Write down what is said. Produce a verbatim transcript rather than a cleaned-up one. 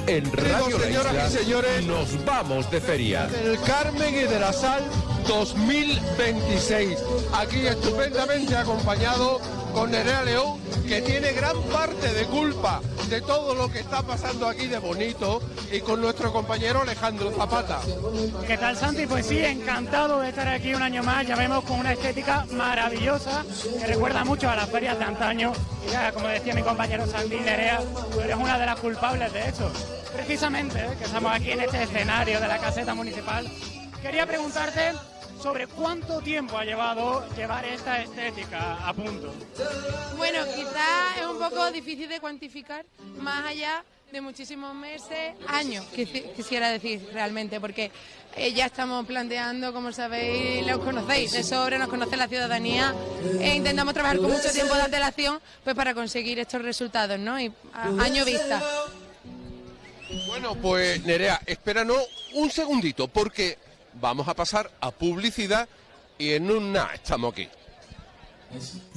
En Radio La señoras Isla, y señores, nos vamos de feria. del Carmen y de la Sal dos mil veintiséis. Aquí estupendamente acompañado con Nerea León, que tiene gran parte de culpa de todo lo que está pasando aquí de bonito, y con nuestro compañero Alejandro Zapata. ¿Qué tal, Santi? Pues sí, encantado de estar aquí un año más. Ya vemos con una estética maravillosa que recuerda mucho a las ferias de antaño. Y ya, como decía mi compañero Santi, Nerea, tú eres una de las culpables de esto. Precisamente, ¿eh? que estamos aquí en este escenario de la caseta municipal. Quería preguntarte sobre cuánto tiempo ha llevado llevar esta estética a punto. Bueno, quizás es un poco difícil de cuantificar, más allá de muchísimos meses, años, quisiera decir realmente, porque eh, ya estamos planteando, como sabéis, los conocéis de sobra, nos conoce la ciudadanía, e intentamos trabajar con mucho tiempo de antelación pues para conseguir estos resultados, ¿no? Y a año vista. Bueno, pues Nerea, espéranos un segundito, porque vamos a pasar a publicidad y en un nada estamos aquí.